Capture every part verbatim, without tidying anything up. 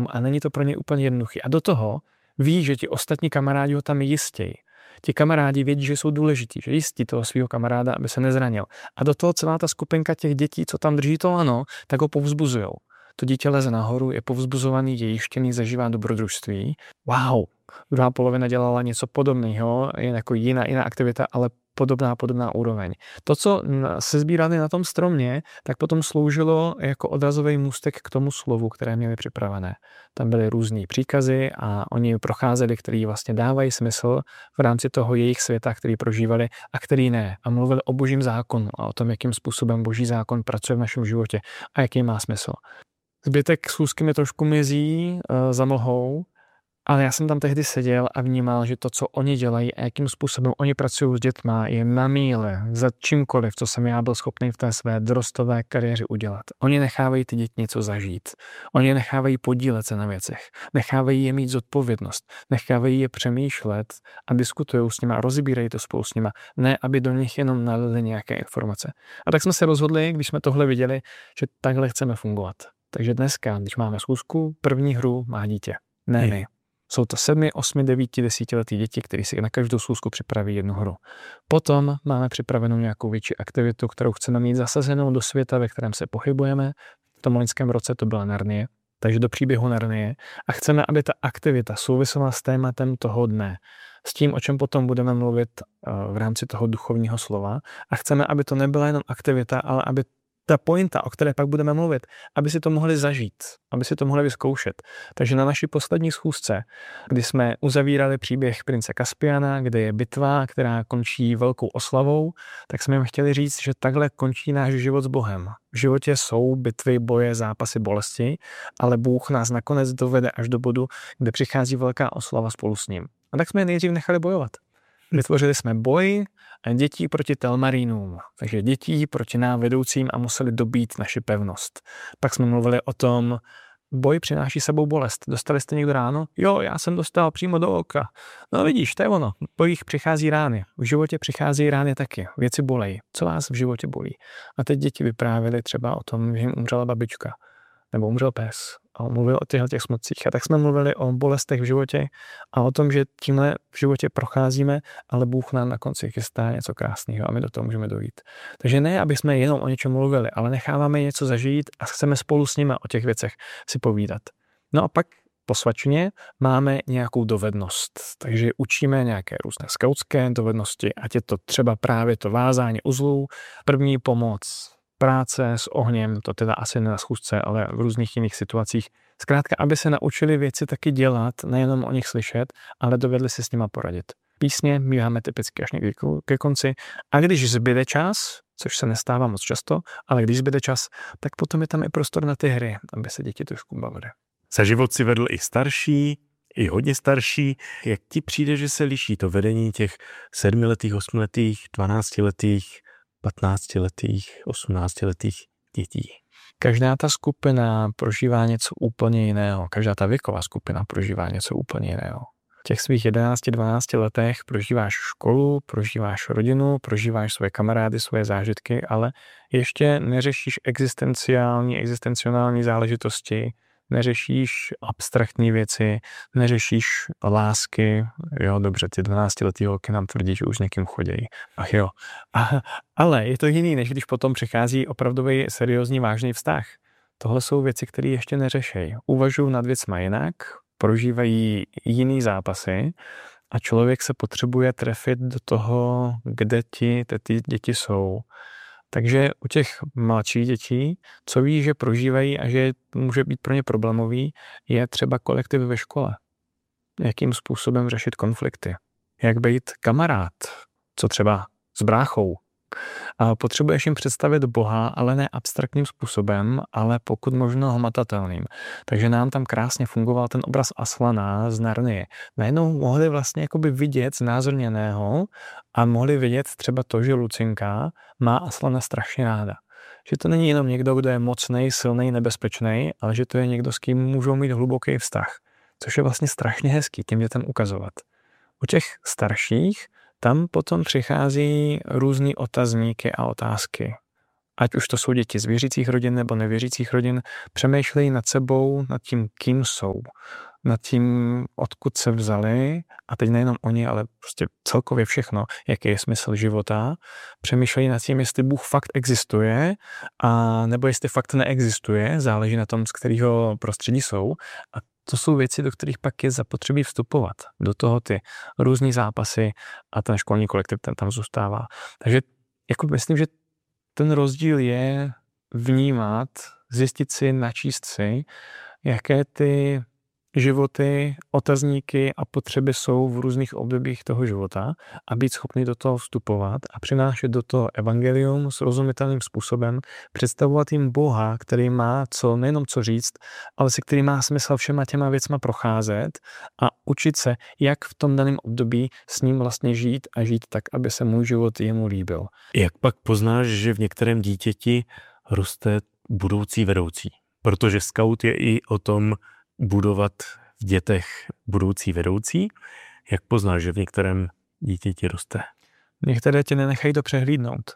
tom a není to pro ně úplně jednoduchý. A do toho ví, že ti ostatní kamarádi ho tam jistějí. Ti kamarádi vědí, že jsou důležití, že jistí toho svého kamaráda, aby se nezranil. A do toho celá ta skupinka těch dětí, co tam drží to lano, tak ho povzbuzujou. To dítě leze nahoru, je povzbuzovaný, je jištěný, zažívá dobrodružství. Wow, druhá polovina dělala něco podobného, jen jako jiná, jiná aktivita, ale podobná, podobná úroveň. To, co se sbírali na tom stromě, tak potom sloužilo jako odrazový můstek k tomu slovu, které měli připravené. Tam byly různý příkazy a oni procházeli, který vlastně dávají smysl v rámci toho jejich světa, který prožívali a který ne. A mluvili o božím zákonu a o tom, jakým způsobem boží zákon pracuje v našem životě a jaký má smysl. Zbytek schůzky mi trošku mizí uh, za mlhou, ale já jsem tam tehdy seděl a vnímal, že to, co oni dělají a jakým způsobem oni pracují s dětma, je na míle za čímkoliv, co jsem já byl schopný v té své dorostové kariéře udělat. Oni nechávají ty děti něco zažít. Oni nechávají podílet se na věcech. Nechávají je mít zodpovědnost. Nechávají je přemýšlet a diskutují s nimi a rozbírají to spolu s nimi. Ne, aby do nich jenom nalili nějaké informace. A tak jsme se rozhodli, když jsme tohle viděli, že takhle chceme fungovat. Takže dneska, když máme schůzku, první hru má dítě. Ne my. Jsou to sedmi, osmi, devíti, desítiletí děti, kteří si na každou schůzku připraví jednu hru. Potom máme připravenou nějakou větší aktivitu, kterou chceme mít zasazenou do světa, ve kterém se pohybujeme. V tom loňském roce to byla Narnie, takže do příběhu Narnie. A chceme, aby ta aktivita souvisela s tématem toho dne. S tím, o čem potom budeme mluvit v rámci toho duchovního slova. A chceme, aby to nebyla jenom aktivita, ale aby ta pointa, o které pak budeme mluvit, aby si to mohli zažít, aby si to mohli vyzkoušet. Takže na naší poslední schůzce, kdy jsme uzavírali příběh prince Kaspiana, kde je bitva, která končí velkou oslavou, tak jsme jim chtěli říct, že takhle končí náš život s Bohem. V životě jsou bitvy, boje, zápasy, bolesti, ale Bůh nás nakonec dovede až do bodu, kde přichází velká oslava spolu s ním. A tak jsme je nejdřív nechali bojovat. Vytvořili jsme boj dětí proti telmarínům, takže dětí proti nám vedoucím a museli dobít naši pevnost. Pak jsme mluvili o tom, boj přináší sebou bolest. Dostali jste někdo ráno? Jo, já jsem dostal přímo do oka. No vidíš, to je ono. V bojích přichází rány. V životě přichází rány taky. Věci bolejí. Co vás v životě bolí? A teď děti vyprávěly třeba o tom, že jim umřela babička. Nebo umřel pes. A on mluvil o těchto těch smutcích. A tak jsme mluvili o bolestech v životě a o tom, že tímhle v životě procházíme, ale Bůh nám na konci chystá něco krásného a my do toho můžeme dojít. Takže ne, aby jsme jenom o něčem mluvili, ale necháváme něco zažít a chceme spolu s nimi o těch věcech si povídat. No a pak po svačině máme nějakou dovednost. Takže učíme nějaké různé skautské dovednosti, ať je to třeba právě to vázání uzlů, první pomoc, práce s ohněm, to teda asi ne na schůzce, ale v různých jiných situacích. Zkrátka, aby se naučili věci taky dělat, nejenom o nich slyšet, ale dovedli si s nima poradit. Písně míváme typicky až někdy ke konci. A když zbyde čas, což se nestává moc často, ale když zbyde čas, tak potom je tam i prostor na ty hry, aby se děti trošku bavily. Za život si vedl i starší, i hodně starší. Jak ti přijde, že se liší to vedení těch sedmiletých, osmiletých, dvanáctiletých, patnáctiletých, osmnáctiletých dětí? Každá ta skupina prožívá něco úplně jiného. Každá ta věková skupina prožívá něco úplně jiného. V těch svých jedenácti dvanácti letech prožíváš školu, prožíváš rodinu, prožíváš svoje kamarády, svoje zážitky, ale ještě neřešíš existenciální, existencionální záležitosti, neřešíš abstraktní věci, neřešíš lásky, jo, dobře, ty dvanáctiletý holky nám tvrdí, že už s někým chodějí. Ach jo. A, ale je to jiný, než když potom přichází opravdový seriózní vážný vztah. Tohle jsou věci, které ještě neřešejí. Uvažují nad věcma jinak, prožívají jiný zápasy a člověk se potřebuje trefit do toho, kde ti ty děti jsou. Takže u těch mladších dětí, co ví, že prožívají a že může být pro ně problémový, je třeba kolektiv ve škole. Jakým způsobem řešit konflikty. Jak být kamarád, co třeba s bráchou. A potřebuješ jim představit Boha, ale ne abstraktním způsobem, ale pokud možno hmatatelným. Takže nám tam krásně fungoval ten obraz Aslana z Narnie. Najednou mohli vlastně jakoby vidět znázorněného a mohli vidět třeba to, že Lucinka má Aslana strašně ráda. Že to není jenom někdo, kdo je mocnej, silnej, nebezpečný, ale že to je někdo, s kým můžou mít hluboký vztah. Což je vlastně strašně hezký těm dětem ukazovat. U těch starších tam potom přichází různý otazníky a otázky. ať už to jsou děti z věřících rodin nebo nevěřících rodin, přemýšlejí nad sebou, nad tím, kým jsou, nad tím, odkud se vzali, a teď nejenom oni, ale prostě celkově všechno, jaký je smysl života. Přemýšlejí nad tím, jestli Bůh fakt existuje, a nebo jestli fakt neexistuje, záleží na tom, z kterého prostředí jsou. A to jsou věci, do kterých pak je zapotřebí vstupovat. Do toho ty různý zápasy a ten školní kolektiv ten tam zůstává. Takže jako myslím, že ten rozdíl je vnímat, zjistit si, načíst si, jaké ty životy, otazníky a potřeby jsou v různých obdobích toho života a být schopný do toho vstupovat a přinášet do toho evangelium srozumitelným způsobem, představovat jim Boha, který má co, nejenom co říct, ale se který má smysl všema těma věcma procházet a učit se, jak v tom daném období s ním vlastně žít a žít tak, aby se můj život jemu líbil. Jak pak poznáš, že v některém dítěti roste budoucí vedoucí? Protože scout je i o tom budovat v dětech budoucí vedoucí. Jak poznáš, že v některém dítěti roste? Některé tě nenechají to přehlídnout.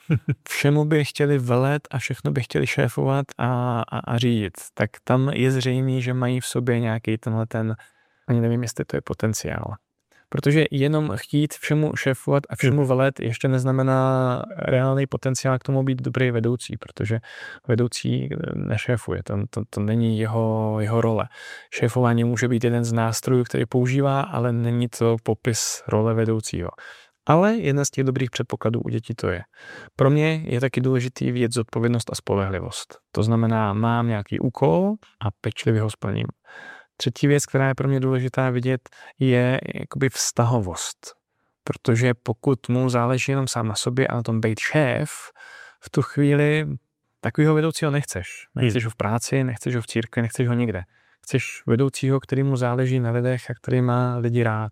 Všemu by chtěli velet a všechno by chtěli šéfovat a, a, a řídit. Tak tam je zřejmé, že mají v sobě nějaký tenhle ten, ani nevím, jestli to je potenciál. Protože jenom chtít všemu šéfovat a všemu velet ještě neznamená reálný potenciál k tomu být dobrý vedoucí, protože vedoucí nešéfuje, to, to, to není jeho, jeho role. Šéfování může být jeden z nástrojů, který používá, ale není to popis role vedoucího. Ale jeden z těch dobrých předpokladů u dětí to je. Pro mě je taky důležitý vidět zodpovědnost a spolehlivost. To znamená, mám nějaký úkol a pečlivě ho splním. Třetí věc, která je pro mě důležitá vidět, je jakoby vztahovost. Protože pokud mu záleží jenom sám na sobě a na tom být šéf, v tu chvíli takovýho vedoucího nechceš. Nechceš ho v práci, nechceš ho v církvi, nechceš ho nikde. Chceš vedoucího, který mu záleží na lidech a který má lidi rád.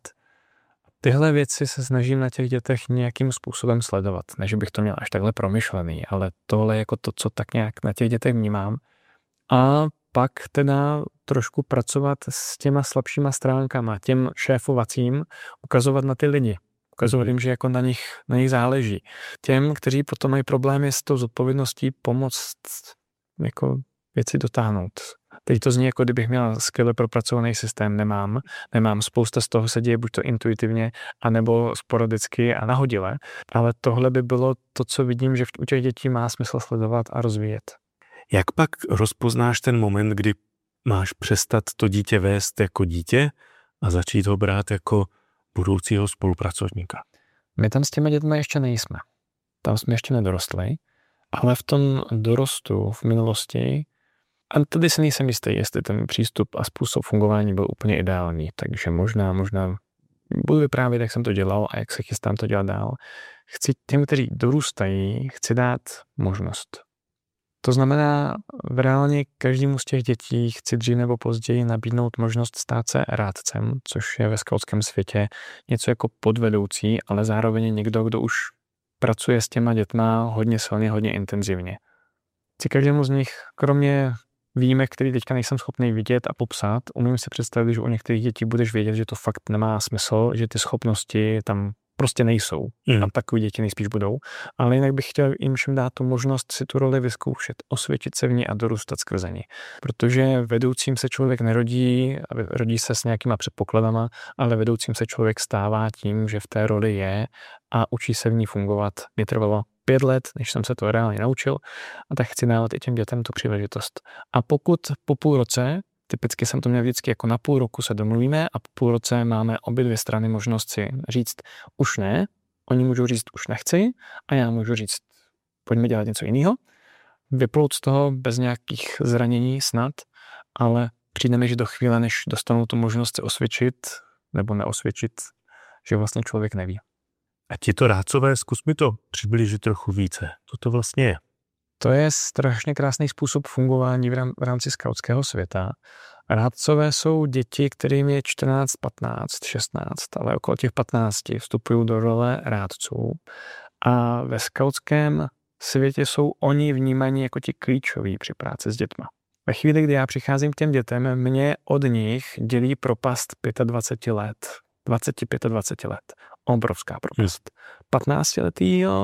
Tyhle věci se snažím na těch dětech nějakým způsobem sledovat. Ne, že bych to měl až takhle promyšlený, ale tohle je jako to, co tak nějak na těch dětech vnímám. A pak teda trošku pracovat s těma slabšíma stránkama, těm šéfovacím, ukazovat na ty lidi. Ukazovat jim, že jako na nich, na nich záleží. Těm, kteří potom mají problémy s tou zodpovědností, pomoct jako věci dotáhnout. Teď to zní, jako kdybych měl skvěle propracovaný systém, nemám. Nemám, spousta z toho se děje buď to intuitivně, anebo sporadicky a nahodile. Ale tohle by bylo to, co vidím, že u těch dětí má smysl sledovat a rozvíjet. Jak pak rozpoznáš ten moment, kdy máš přestat to dítě vést jako dítě a začít ho brát jako budoucího spolupracovníka? My tam s těmi dětmi ještě nejsme. Tam jsme ještě nedorostli, ale v tom dorostu v minulosti, a tady si nejsem jistý, jestli ten přístup a způsob fungování byl úplně ideální, takže možná, možná budu vyprávět, jak jsem to dělal a jak se chystám to dělat dál. Chci těm, kteří dorůstají, chci dát možnost. To znamená, v reálně každému z těch dětí chci dřív nebo později nabídnout možnost stát se rádcem, což je ve skautském světě něco jako podvedoucí, ale zároveň někdo, kdo už pracuje s těma dětma hodně silně, hodně intenzivně. Chci každému z nich, kromě výjimek, který teďka nejsem schopný vidět a popsat, umím si představit, že u některých dětí budeš vědět, že to fakt nemá smysl, že ty schopnosti tam prostě nejsou. Mm. A takový děti nejspíš budou. Ale jinak bych chtěl jim všem dát tu možnost si tu roli vyzkoušet, osvědčit se v ní a dorůstat skrze ní. Protože vedoucím se člověk nerodí, rodí se s nějakýma předpokladama, ale vedoucím se člověk stává tím, že v té roli je a učí se v ní fungovat. Mě trvalo pět let, než jsem se to reálně naučil, a tak chci dávat i těm dětem tu příležitost. A pokud po půl roce, typicky jsem to měl vždycky jako na půl roku se domluvíme a po půl roce máme obě dvě strany možnost si říct už ne, oni můžou říct už nechci a já můžu říct pojďme dělat něco jiného. Vyplout z toho bez nějakých zranění snad, ale přijde mi, že do chvíle, než dostanou tu možnost se osvědčit nebo neosvědčit, že vlastně člověk neví. A ti to rádcové, zkus mi to přiblížit trochu více. Co to vlastně je? To je strašně krásný způsob fungování v rámci skautského světa. Rádcové jsou děti, kterým je čtrnáct, patnáct, šestnáct, ale okolo těch patnácti vstupují do role rádců. A ve skautském světě jsou oni vnímaní jako ti klíčoví při práci s dětma. Ve chvíli, kdy já přicházím k těm dětem, mě od nich dělí propast dvacet pět let. dvacet pět dvacet let. Obrovská propast. patnáctiletýho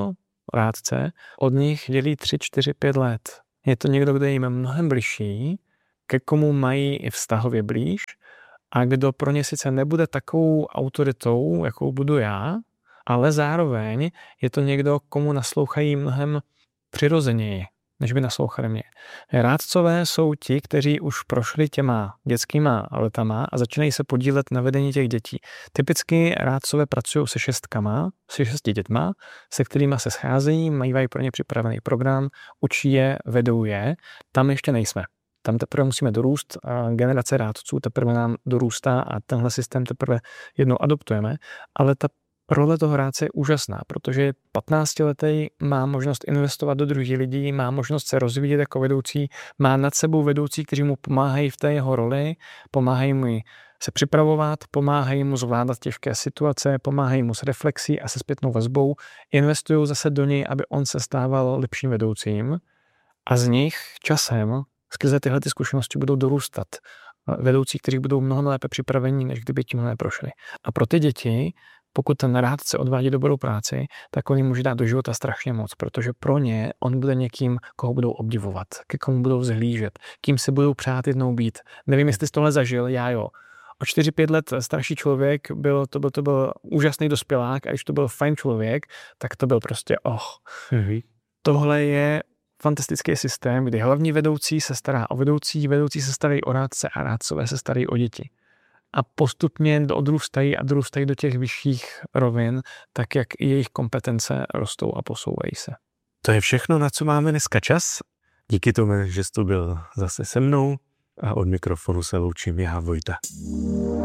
rádce, od nich dělí tři, čtyři, pět let. Je to někdo, kdo je jim mnohem bližší, ke komu mají i vztahově blíž a kdo pro ně sice nebude takovou autoritou, jakou budu já, ale zároveň je to někdo, komu naslouchají mnohem přirozeněji, než by naslouchali mě. Rádcové jsou ti, kteří už prošli těma dětskýma letama a začínají se podílet na vedení těch dětí. Typicky rádcové pracují se šestkama, se šesti dětma, se kterými se scházejí, mají pro ně připravený program, učí je, vedou je. Tam ještě nejsme. Tam teprve musíme dorůst a generace rádců teprve nám dorůstá a tenhle systém teprve jednou adoptujeme, ale ta role toho rádce je úžasná, protože patnáctiletý má možnost investovat do druhých lidí, má možnost se rozvíjet jako vedoucí, má nad sebou vedoucí, kteří mu pomáhají v té jeho roli, pomáhají mu se připravovat, pomáhají mu zvládat těžké situace, pomáhají mu s reflexí a se zpětnou vazbou, investují zase do něj, aby on se stával lepším vedoucím a z nich časem skrze tyhle ty zkušenosti budou dorůstat vedoucí, kteří budou mnohem lépe připraveni, než kdyby tím neprošli. A pro ty děti, pokud ten rádce odvádí dobrou práci, tak on jim může dát do života strašně moc, protože pro ně on bude někým, koho budou obdivovat, ke komu budou vzhlížet, kým se budou přát jednou být. Nevím, jestli jsi tohle zažil, já jo. O čtyři pět let starší člověk, byl, to, byl, to byl úžasný dospělák a když to byl fajn člověk, tak to byl prostě oh. Mhm. Tohle je fantastický systém, kdy hlavní vedoucí se stará o vedoucí, vedoucí se starají o rádce a rádcové se starají o děti. A postupně odrůstají a dorůstají do těch vyšších rovin, tak jak i jejich kompetence rostou a posouvají se. To je všechno, na co máme dneska čas. Díky tomu, že jsi tu byl zase se mnou a od mikrofonu se loučím já, Vojta.